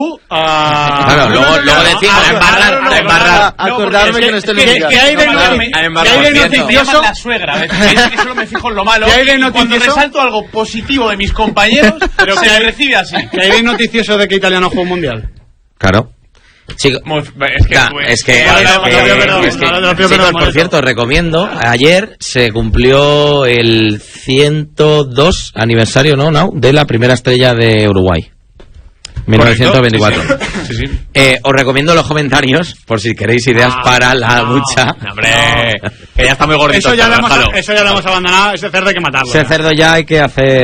Claro, luego decimos a embarrar. Acordarme que no estoy en ¿Qué hay de noticioso? La suegra, que solo me fijo en lo malo. Cuando resalto algo positivo de mis compañeros, pero se recibe así. ¿Qué hay de noticioso de que Italia no juega un mundial? Claro. Chicos, por cierto, recomiendo, ayer se cumplió el 102 aniversario, ¿no? De la primera estrella de Uruguay. 1924. Sí. Os recomiendo los comentarios por si queréis ideas para la lucha. Hombre, que ya está muy gordito. Eso ya lo hemos abandonado. Ese cerdo hay que matarlo. Ese cerdo ya hay que hacer.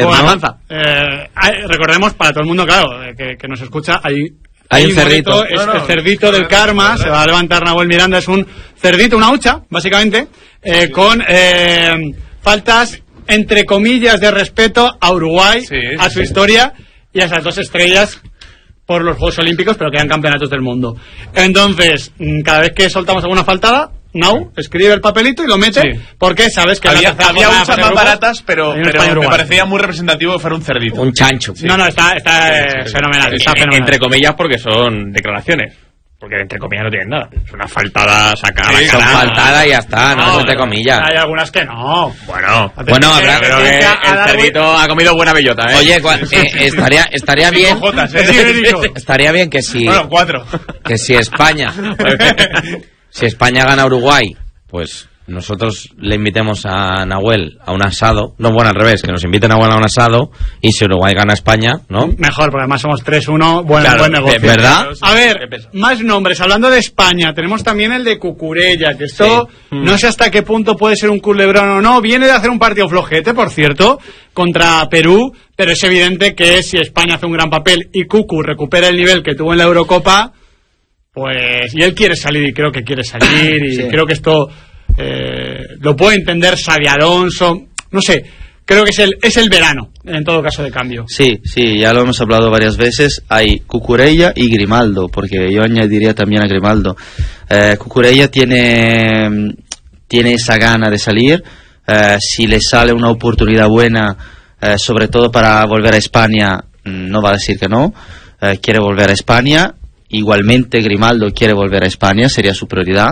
Recordemos para todo el mundo, claro, que nos escucha, hay un cerdito. El cerdito del karma. Se va a levantar Nahuel Miranda. Es un cerdito, una hucha, básicamente, con faltas, entre comillas, de respeto a Uruguay, a su historia y a esas dos estrellas por los Juegos Olímpicos, pero quedan campeonatos del mundo. Entonces, cada vez que soltamos alguna faltada, escribe el papelito y lo mete, porque sabes que había muchas más baratas, pero me parecía muy representativo que fuera un cerdito. Un chancho. Sí. No, está fenomenal. Está fenomenal. Entre comillas, porque son declaraciones. Porque entre comillas no tienen nada. Es una faltada sacada. Son faltadas y ya está, no es entre comillas. Hay algunas que no. Bueno, habrá. Creo que el cerdito ha comido buena bellota, ¿eh? Oye, estaría bien. Estaría bien que si. Bueno, 4. Que si España. Si España gana a Uruguay, pues nosotros le invitemos a Nahuel a un asado. No, bueno, al revés, que nos inviten a Nahuel a un asado. Y si Uruguay gana a España, ¿no? Mejor, porque además somos 3-1. Buen negocio. ¿Verdad? A ver, más nombres. Hablando de España, tenemos también el de Cucurella, que esto no sé hasta qué punto puede ser un culebrón o no. Viene de hacer un partido flojete, por cierto, contra Perú. Pero es evidente que si España hace un gran papel y Cucu recupera el nivel que tuvo en la Eurocopa, pues... Y él quiere salir, y creo que quiere salir, y creo que esto... lo puedo entender Xabi Alonso, no sé, creo que es el verano, en todo caso, de cambio. Sí, ya lo hemos hablado varias veces. Hay Cucurella y Grimaldo, porque yo añadiría también a Grimaldo. Cucurella tiene esa gana de salir. Si le sale una oportunidad buena, sobre todo para volver a España, no va a decir que no. Quiere volver a España. Igualmente Grimaldo quiere volver a España, sería su prioridad.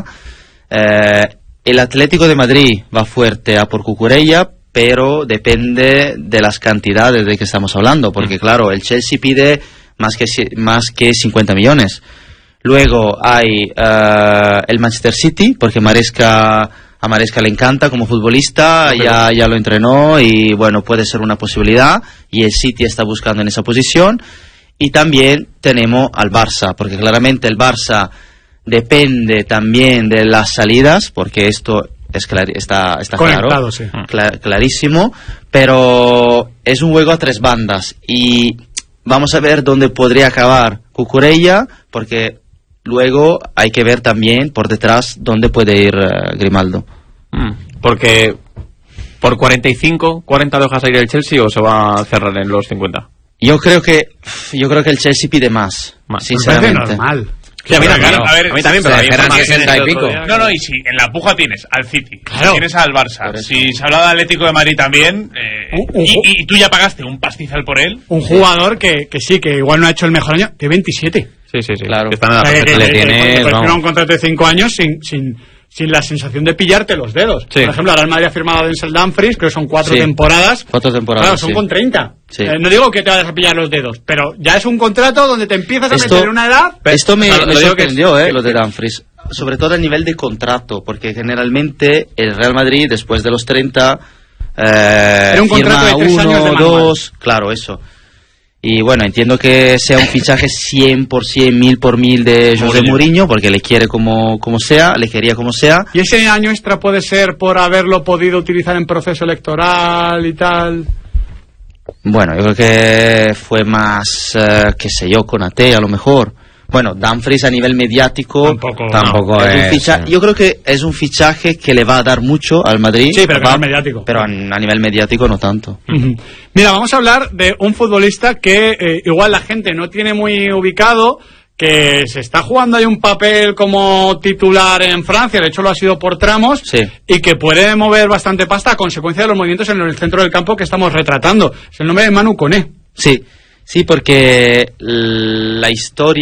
El Atlético de Madrid va fuerte a por Cucurella, pero depende de las cantidades de que estamos hablando, porque claro, el Chelsea pide más que 50 millones. Luego hay el Manchester City, porque a Maresca le encanta como futbolista, ya lo entrenó y bueno, puede ser una posibilidad, y el City está buscando en esa posición. Y también tenemos al Barça, porque claramente el Barça depende también de las salidas, porque esto está claro, clarísimo, pero es un juego a tres bandas y vamos a ver dónde podría acabar Cucurella, porque luego hay que ver también por detrás dónde puede ir Grimaldo. Porque por 40 dejas ir el Chelsea o se va a cerrar en los 50. Yo creo que el Chelsea pide más. Sinceramente. Normal. Sí, a mí también, pero eran 60 y pico. No, y si en la puja tienes al City, tienes al Barça, si se habla de Atlético de Madrid también, y tú ya pagaste un pastizal por él. Un jugador que igual no ha hecho el mejor año, de 27. Sí, claro. Que está nada, le tiene un contrato de 5 años sin la sensación de pillarte los dedos. Sí. Por ejemplo, ahora el Madrid ha firmado a Denzel Dumfries, creo que son 4 temporadas. 4 temporadas. Claro, son con 30. Sí. No digo que te vayas a pillar los dedos, pero ya es un contrato donde te empiezas a meter en una edad. Esto me sorprendió, lo de Dumfries. Sobre todo a nivel de contrato, porque generalmente el Real Madrid, después de los 30, era un contrato de 3 años de manual. 2, claro, eso. Y bueno, entiendo que sea un fichaje 100%, 1000 por 1000 de José Mourinho, porque le quiere como sea, le quería como sea. ¿Y ese año extra puede ser por haberlo podido utilizar en proceso electoral y tal? Bueno, yo creo que fue más, qué sé yo, con Ate a lo mejor. Bueno, Dumfries a nivel mediático tampoco es. Yo creo que es un fichaje que le va a dar mucho al Madrid. Sí, pero a mediático. Pero a nivel mediático no tanto. Mira, vamos a hablar de un futbolista que igual la gente no tiene muy ubicado, que se está jugando ahí un papel como titular en Francia, de hecho lo ha sido por tramos, y que puede mover bastante pasta a consecuencia de los movimientos en el centro del campo que estamos retratando. Es el nombre de Manu Koné. Sí, porque la historia